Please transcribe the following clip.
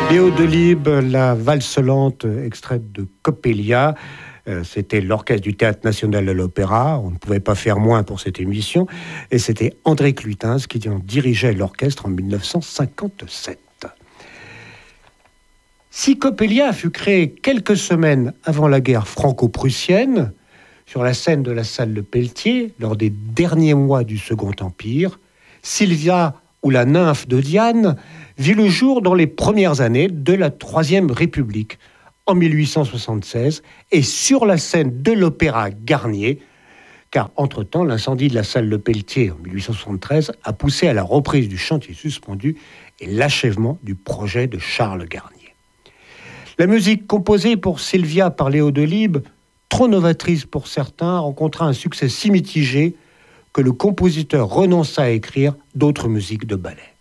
Léo Delibes, la valse lente extraite de Coppelia. C'était l'orchestre du Théâtre National de l'Opéra. On ne pouvait pas faire moins pour cette émission. Et c'était André Clutins qui en dirigeait l'orchestre en 1957. Si Coppelia fut créé quelques semaines avant la guerre franco-prussienne, sur la scène de la salle Le Pelletier, lors des derniers mois du Second Empire, Sylvia ou la nymphe de Diane vit le jour dans les premières années de la Troisième République, en 1876, et sur la scène de l'Opéra Garnier, car entre-temps, l'incendie de la salle Le Pelletier en 1873 a poussé à la reprise du chantier suspendu et l'achèvement du projet de Charles Garnier. La musique composée pour Sylvia par Léo Delibes, trop novatrice pour certains, rencontra un succès si mitigé que le compositeur renonça à écrire d'autres musiques de ballet.